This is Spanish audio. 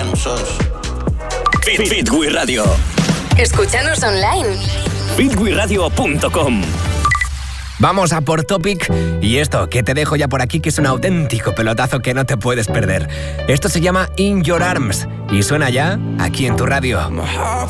Fit Radio. Escúchanos online. fitwiradio.com. Vamos a por Topic y esto que te dejo ya por aquí, que es un auténtico pelotazo que no te puedes perder. Esto se llama In Your Arms y suena ya aquí en tu radio.